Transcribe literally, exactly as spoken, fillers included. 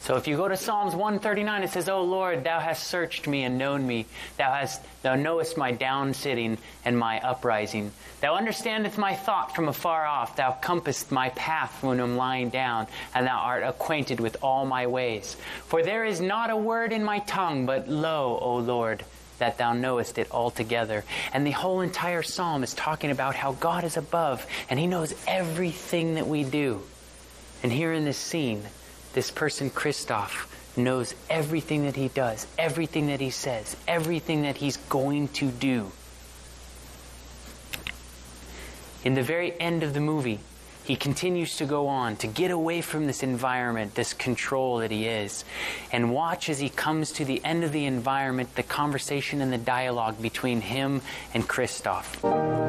So if you go to Psalms one thirty-nine, it says, O Lord, thou hast searched me and known me. Thou hast, thou knowest my down sitting and my uprising. Thou understandest my thought from afar off. Thou compassest my path when I am lying down, and thou art acquainted with all my ways. For there is not a word in my tongue, but lo, O Lord, that thou knowest it altogether. And the whole entire psalm is talking about how God is above, and he knows everything that we do. And here in this scene, this person, Christoph, knows everything that he does, everything that he says, everything that he's going to do. In the very end of the movie, he continues to go on to get away from this environment, this control that he is. And watch as he comes to the end of the environment, the conversation and the dialogue between him and Christoph.